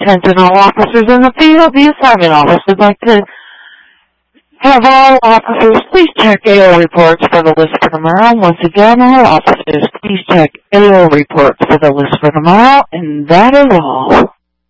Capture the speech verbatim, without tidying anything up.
Attention all officers in the field. The assignment office would like to have all officers please check A O reports for the list for tomorrow. Once again, all officers please check A O reports for the list for tomorrow. And that is all.